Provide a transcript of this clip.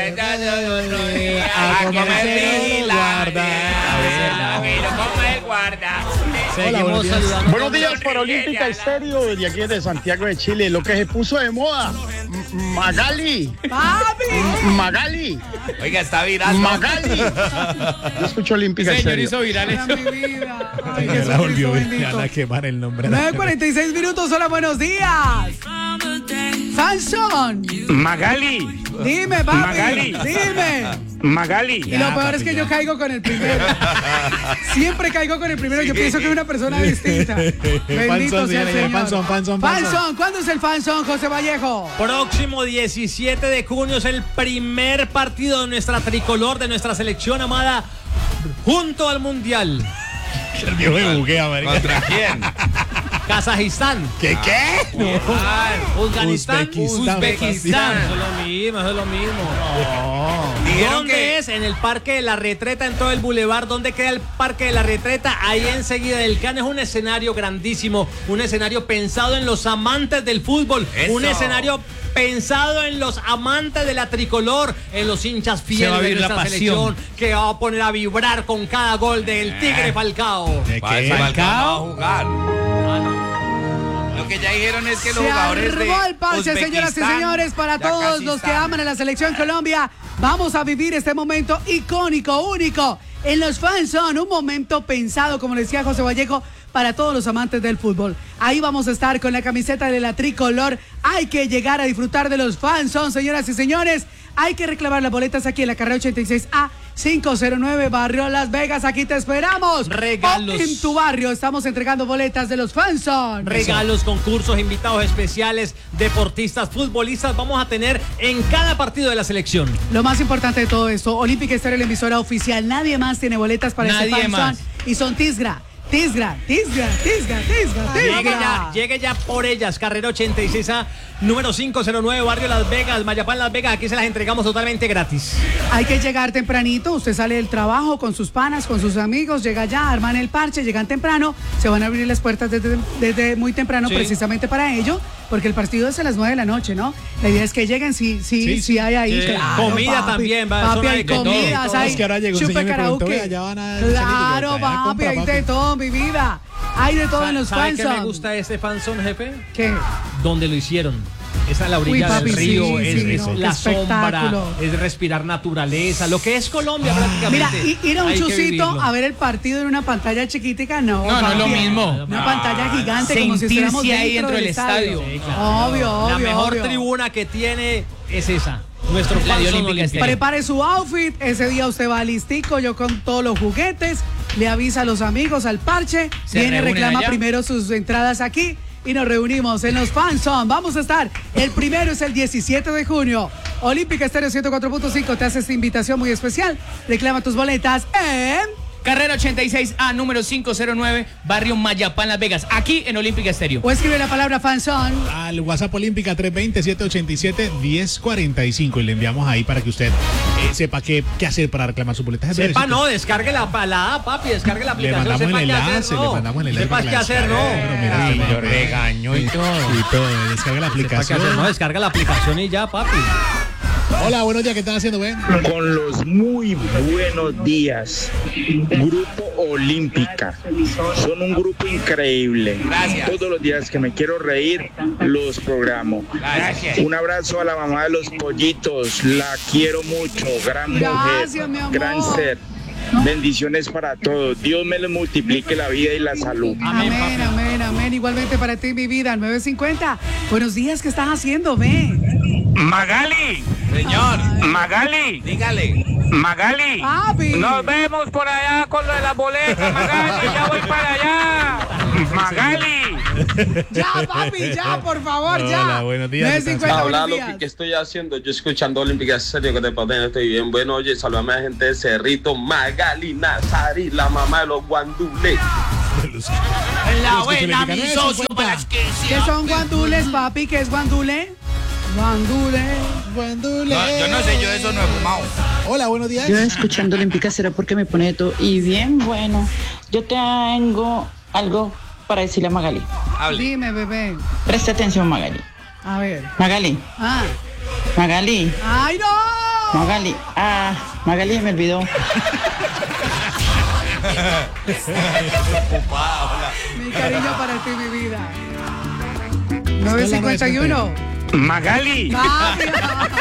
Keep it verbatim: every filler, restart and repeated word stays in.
A comer guarda. Hola, buenos días. Buenos días para Olímpica Estéreo, de aquí de Santiago de Chile. Lo que se puso de moda, M- Magali. ¡Papi! Magali. Oiga, está viral, ¿no? Magali. Yo escucho Olímpica Señor Estéreo. hizo viral Era eso. mi vida. Ay, Ya la volvió Jesucristo a la bendito. quemar el nombre. nueve cuarenta y seis minutos, hola, buenos días. Fanson, Magali. dime, papi, Magali. dime. Magali. Y lo peor es que yo caigo con el primero. Siempre caigo con el primero. Yo pienso que es una persona distinta. Bendito Fanson, sea el señores, Señor. fanson, fanson, fanson. Fanson, ¿cuándo es el Fanson, José Vallejo? Próximo diecisiete de junio es el primer partido de nuestra tricolor, de nuestra selección amada, junto al Mundial. El viejo de buguea, marica. ¿Contra quién? Kazajistán. ¿Qué, qué? Afganistán. Uzbekistán. Uzbekistán. Eso es lo mismo, eso es lo mismo. Dijeron ¿Dónde que es? En el Parque de la Retreta, en todo el bulevar. ¿Dónde queda el Parque de la Retreta? Ahí enseguida del Can. Es un escenario grandísimo, un escenario pensado en los amantes del fútbol, Eso. un escenario pensado en los amantes de la tricolor, en los hinchas fieles va a de vivir la nuestra pasión. selección, que va a poner a vibrar con cada gol del Tigre Falcao. ¿De Para qué? eso Falcao no va a Falcao. jugar. Lo que ya dijeron es que los Se jugadores de armó el parche, señoras y Uzbekistán señores, para ya todos casi los que están. aman a la selección Colombia. Vamos a vivir este momento icónico, único. En los fans son un momento pensado, como le decía José Vallejo, para todos los amantes del fútbol. Ahí vamos a estar con la camiseta de la tricolor. Hay que llegar a disfrutar de los fans son, señoras y señores. Hay que reclamar las boletas aquí en la carrera ochenta y seis A quinientos nueve, Barrio Las Vegas. Aquí te esperamos. Regalos. O en tu barrio estamos entregando boletas de los fans son. Regalos, concursos, invitados especiales, deportistas, futbolistas. Vamos a tener en cada partido de la selección. Lo más importante de todo esto, Olímpica Estéreo, la emisora oficial. Nadie más tiene boletas para Nadie este más. fanzón. Y son Tisgra, Tisgra, Tisgra, Tisgra, Tisgra, Llegue Tisgra. ya, llegue ya por ellas. Carrera ochenta y seis A, número quinientos nueve, Barrio Las Vegas, Mayapán Las Vegas. Aquí se las entregamos totalmente gratis. Hay que llegar tempranito. Usted sale del trabajo con sus panas, con sus amigos, llega ya, arman el parche, llegan temprano. Se van a abrir las puertas desde, desde muy temprano, Sí. precisamente para ello, porque el partido es a las nueve de la noche, ¿no? La idea es que lleguen, si sí, sí, Sí. sí hay ahí. Sí. Claro, Comida papi. también, va, Papi, zona hay de todo. comidas, hay Es que ahora llegó un chupe señor y me preguntó, karaoke. "Vea, ya van a- Claro, salir, vaya, papi, compra, hay papi". de todo, mi vida. Hay de todo en los ¿Sabe qué me fanzone. gusta de este fanzone, jefe? ¿Qué? Donde lo hicieron. Es a la orilla Uy, papi, del río, sí, es, sí, es no, qué la sombra, espectáculo. es respirar naturaleza, lo que es Colombia prácticamente. Mira, i- ir a un Hay que chucito vivirlo. a ver el partido en una pantalla chiquitica, no. No, no es lo papi. mismo. Una pantalla gigante, como si estuviéramos Sentirse ahí dentro dentro del del estadio. Sí, claro. Obvio, obvio, La mejor obvio. tribuna que tiene es esa. Nuestro La de fanzone Olímpica olímpico. Estéreo. Prepare su outfit, ese día usted va listico, yo con todos los juguetes, le avisa a los amigos al parche, Se viene, reúnen reclama allá. primero sus entradas aquí y nos reunimos en los fanzone. Vamos a estar, el primero es el diecisiete de junio, Olímpica Estéreo ciento cuatro punto cinco te hace esta invitación muy especial, reclama tus boletas en... Carrera ochenta y seis A, número quinientos nueve, Barrio Mayapán, Las Vegas. Aquí en Olímpica Estéreo. O escribe la palabra fanzone. Al WhatsApp Olímpica tres dos cero, siete ocho siete, uno cero cuatro cinco y le enviamos ahí para que usted eh, sepa qué, qué hacer para reclamar su boleta. Sepa, no, descargue la palada, papi, descargue la Le aplicación. mandamos sepa el qué enlace, hacer, le no. mandamos el enlace. Sepas para qué que hacer, no. Claro, mira, Ay, se lo manda. regaño y todo. Y todo, descarga la Sepa qué aplicación. hacer, no, descarga la aplicación y ya, papi. Hola, buenos días, ¿qué están haciendo, ven? Con los muy buenos días. Grupo Olímpica. Son un grupo increíble. Gracias. Todos los días que me quiero reír, los programo. Gracias. Un abrazo a la mamá de los pollitos. La quiero mucho. Gran Gracias, mujer. mi amor. Gran ser. Bendiciones para todos. Dios me les multiplique la vida y la salud. Amén, Amén, papi. amén, amén. Igualmente para ti, mi vida, nueve cincuenta. Buenos días, ¿qué estás haciendo? Ven. Magali, Señor, Magali, dígale. Magali. Papi. Nos vemos por allá con lo de las boletas, Magali. Ya voy para allá. Magali. Ya, papi, ya, por favor, ya. Hola, buenos días, nueve cincuenta, Habla buenos lo días. que estoy haciendo, yo escuchando Olímpica Estéreo, que te paten, estoy bien. Bueno, oye, saludame a la gente de Cerrito, Magali Nazari, la mamá de los guandules. La buena, mi socio, para que ¿Qué son guandules, papi? ¿Qué es guandule? Guandule. Guandule. No, yo no sé, yo eso no he fumado. Hola, buenos días. Yo escuchando Olímpica será porque me pone de todo. Y bien, bueno, yo tengo algo para decirle a Magali. Hable. Dime, bebé. Presta atención, Magali. A ver. Magali, Ah. Magali, ¡Ay, no! Magali, ah, Magali me olvidó. Mi cariño para ti, mi vida. nueve cincuenta y uno. Magali. Mario.